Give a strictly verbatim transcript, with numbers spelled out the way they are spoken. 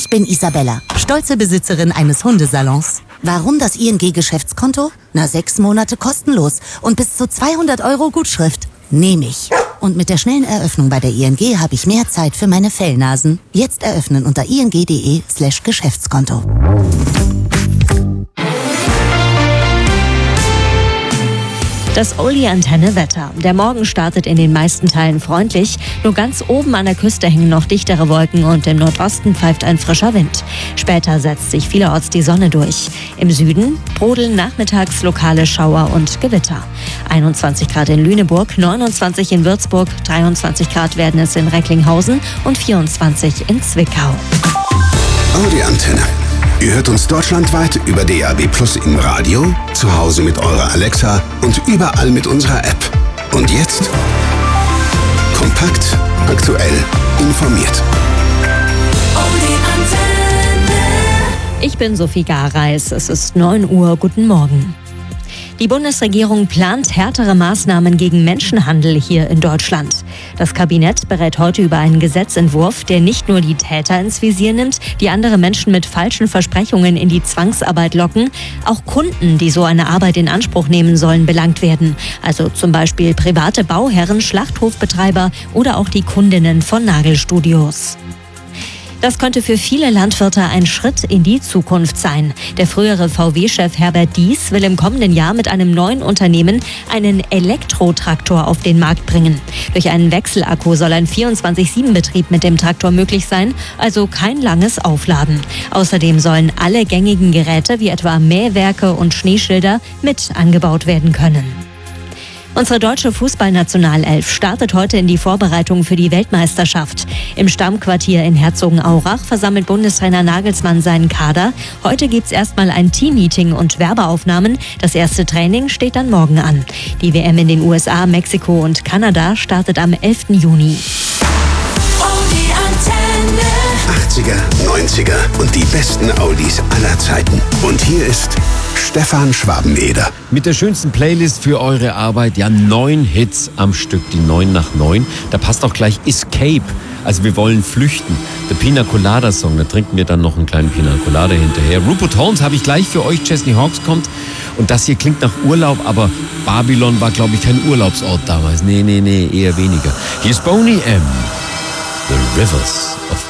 Ich bin Isabella, stolze Besitzerin eines Hundesalons. Warum das I N G-Geschäftskonto? Na, sechs Monate kostenlos und bis zu zweihundert Euro Gutschrift. Nehme ich. Und mit der schnellen Eröffnung bei der I N G habe ich mehr Zeit für meine Fellnasen. Jetzt eröffnen unter ing.de slash Geschäftskonto. Das Uli-Antenne-Wetter. Der Morgen startet in den meisten Teilen freundlich. Nur ganz oben an der Küste hängen noch dichtere Wolken und im Nordosten pfeift ein frischer Wind. Später setzt sich vielerorts die Sonne durch. Im Süden brodeln nachmittags lokale Schauer und Gewitter. einundzwanzig Grad in Lüneburg, neunundzwanzig in Würzburg, dreiundzwanzig Grad werden es in Recklinghausen und vierundzwanzig in Zwickau. Audi-Antenne. Ihr hört uns deutschlandweit über D A B Plus im Radio, zu Hause mit eurer Alexa und überall mit unserer App. Und jetzt kompakt, aktuell, informiert. Ich bin Sophie Gareis. Es ist neun Uhr. Guten Morgen. Die Bundesregierung plant härtere Maßnahmen gegen Menschenhandel hier in Deutschland. Das Kabinett berät heute über einen Gesetzentwurf, der nicht nur die Täter ins Visier nimmt, die andere Menschen mit falschen Versprechungen in die Zwangsarbeit locken. Auch Kunden, die so eine Arbeit in Anspruch nehmen sollen, belangt werden. Also zum Beispiel private Bauherren, Schlachthofbetreiber oder auch die Kundinnen von Nagelstudios. Das könnte für viele Landwirte ein Schritt in die Zukunft sein. Der frühere V W-Chef Herbert Diess will im kommenden Jahr mit einem neuen Unternehmen einen Elektrotraktor auf den Markt bringen. Durch einen Wechselakku soll ein vierundzwanzig sieben Betrieb mit dem Traktor möglich sein, also kein langes Aufladen. Außerdem sollen alle gängigen Geräte wie etwa Mähwerke und Schneeschilder mit angebaut werden können. Unsere deutsche Fußballnationalelf startet heute in die Vorbereitung für die Weltmeisterschaft. Im Stammquartier in Herzogenaurach versammelt Bundestrainer Nagelsmann seinen Kader. Heute gibt's erstmal ein Teammeeting und Werbeaufnahmen. Das erste Training steht dann morgen an. Die W M in den U S A, Mexiko und Kanada startet am elften Juni. achtziger, neunziger und die besten Oldies aller Zeiten. Und hier ist Stefan Schwabeneder. Mit der schönsten Playlist für eure Arbeit. Ja, neun Hits am Stück, die neun nach neun. Da passt auch gleich Escape. Also wir wollen flüchten. Der Pina Colada Song, da trinken wir dann noch einen kleinen Pina Colada hinterher. Rupert Holmes habe ich gleich für euch. Chesney Hawkes kommt. Und das hier klingt nach Urlaub, aber Babylon war, glaube ich, kein Urlaubsort damals. Nee, nee, nee, eher weniger. Hier ist Boney M. The Rivers of